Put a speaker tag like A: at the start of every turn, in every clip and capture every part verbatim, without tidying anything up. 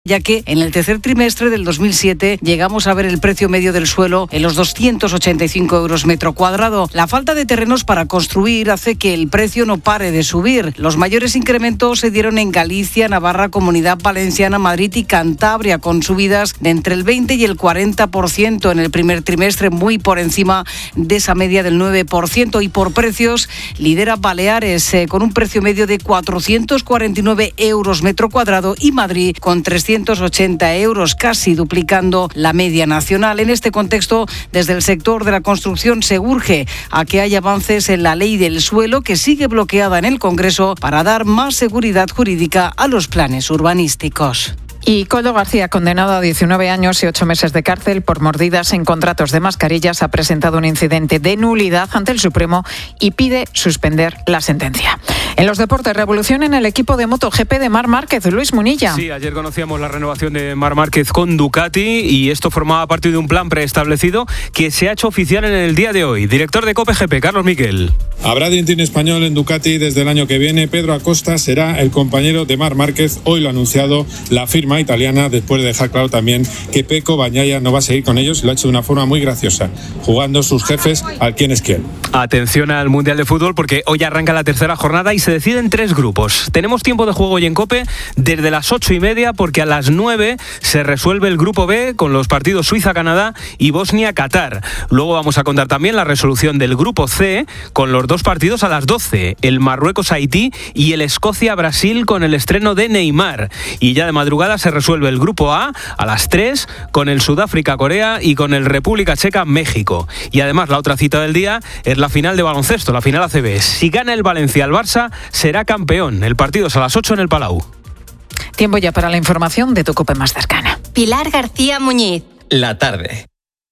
A: ya que en el tercer trimestre del dos mil siete llegamos a ver el precio medio del suelo en los doscientos ochenta y cinco euros metro cuadrado. La falta de terrenos para construir hace que el precio no pare de subir. Los mayores incrementos se dieron en Galicia, Navarra, Comunidad Valenciana, Madrid y Cantabria, con subidas de entre el veinte y el cuarenta por ciento en el primer trimestre, muy por encima de esa media del nueve por ciento. Y por precios, lidera Baleares eh, con un precio medio de cuatrocientos cuarenta y nueve euros metro cuadrado y Madrid con trescientos ochenta euros, casi duplicando la media nacional. En este contexto, desde el sector de la construcción se urge a que haya avances en la ley del suelo, que sigue bloqueada en el Congreso, para dar más seguridad jurídica a los planes urbanísticos.
B: Y Koldo García, condenado a diecinueve años y ocho meses de cárcel por mordidas en contratos de mascarillas, ha presentado un incidente de nulidad ante el Supremo y pide suspender la sentencia. En los deportes, revolución en el equipo de MotoGP de Marc Márquez. Luis Munilla.
C: Sí, ayer conocíamos la renovación de Marc Márquez con Ducati y esto formaba parte de un plan preestablecido que se ha hecho oficial en el día de hoy. Director de COPE G P, Carlos Miquel.
D: Habrá Dream Team español en Ducati desde el año que viene. Pedro Acosta será el compañero de Marc Márquez. Hoy lo ha anunciado la firma italiana, después de dejar claro también que Pecco Bagnaia no va a seguir con ellos, y lo ha hecho de una forma muy graciosa, jugando sus jefes al quién es quién.
C: Atención al Mundial de Fútbol, porque hoy arranca la tercera jornada y se deciden tres grupos. Tenemos tiempo de juego hoy en COPE desde las ocho y media, porque a las nueve se resuelve el grupo B con los partidos Suiza-Canadá y Bosnia-Qatar. Luego vamos a contar también la resolución del grupo C con los dos partidos a las doce, el Marruecos-Haití y el Escocia-Brasil con el estreno de Neymar. Y ya de madrugada se resuelve el grupo A a las tres con el Sudáfrica-Corea y con el República Checa-México. Y además la otra cita del día es la final de baloncesto, la final A C B. Si gana el Valencia al Barça, será campeón. El partido es a las ocho en el Palau.
B: Tiempo ya para la información de tu COPE más cercana.
E: Pilar García Muñiz.
F: La tarde.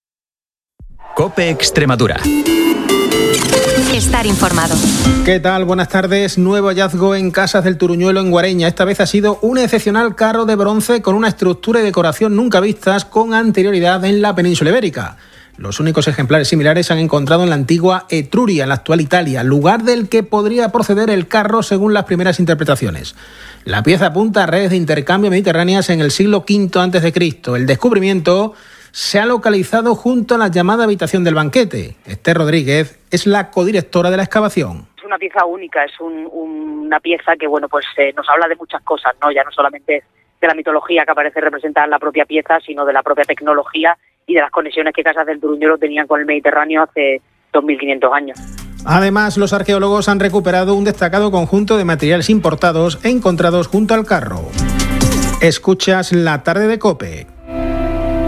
F: COPE Extremadura.
E: Estar informado.
G: ¿Qué tal? Buenas tardes. Nuevo hallazgo en Casas del Turuñuelo, en Guareña. Esta vez ha sido un excepcional carro de bronce con una estructura y decoración nunca vistas con anterioridad en la península ibérica. Los únicos ejemplares similares se han encontrado en la antigua Etruria, en la actual Italia, lugar del que podría proceder el carro según las primeras interpretaciones. La pieza apunta a redes de intercambio mediterráneas en el siglo quinto antes de Cristo. El descubrimiento se ha localizado junto a la llamada habitación del banquete. Esther Rodríguez es la codirectora de la excavación.
H: Es una pieza única, es un, un, una pieza que bueno pues eh, nos habla de muchas cosas, ¿no? Ya no solamente de la mitología que aparece representada en la propia pieza, sino de la propia tecnología y de las conexiones que Casas del Turuñuelo tenían con el Mediterráneo hace dos mil quinientos años.
G: Además, los arqueólogos han recuperado un destacado conjunto de materiales importados encontrados junto al carro. Escuchas La Tarde de COPE.